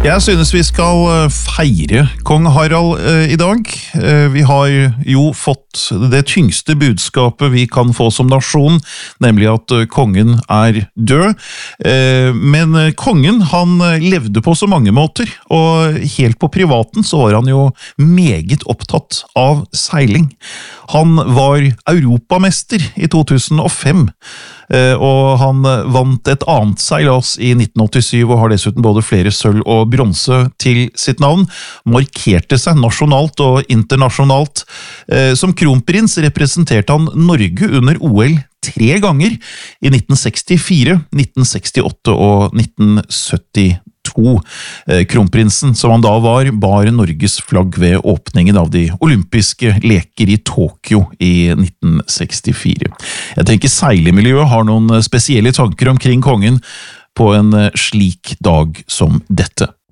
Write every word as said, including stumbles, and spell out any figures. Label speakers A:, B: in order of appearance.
A: Jeg synes vi skal feire kong Harald i dag. Vi har jo fått det tyngste budskapet vi kan få som nasjon, nemlig at kongen er død. Men kongen, han levde på så mange måter, og helt på privaten så var han jo meget opptatt av seiling. Han var europamester i to tusen og fem, og han vant et annet seilas i nitten åttisyv og har dessuten både flere sølv og bronse til sitt navn, markerte seg nasjonalt og internasjonalt. Som kronprins representerte han Norge under O L tre ganger i nitten sekstifire, nitten sekstiåtte og nitten syttito. Kronprinsen, som han da var, bar Norges flagg ved åpningen av de olympiske leker i Tokyo i nitten sekstifire. Jeg tenker seilemiljøet har noen spesielle tanker omkring kongen på en slik dag som dette.